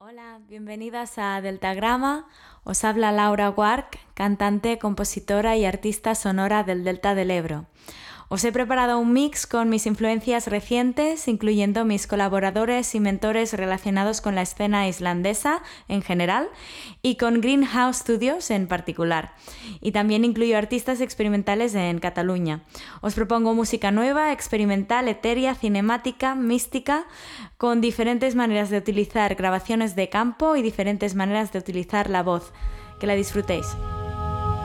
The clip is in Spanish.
Hola, bienvenidas a Deltagrama. Os habla Laura Guarch, cantante, compositora y artista sonora del Delta del Ebro. Os he preparado un mix con mis influencias recientes, incluyendo mis colaboradores y mentores relacionados con la escena islandesa en general y con Greenhouse Studios en particular. Y también incluyo artistas experimentales en Cataluña. Os propongo música nueva, experimental, etérea, cinemática, mística, con diferentes maneras de utilizar grabaciones de campo y diferentes maneras de utilizar la voz. Que la disfrutéis.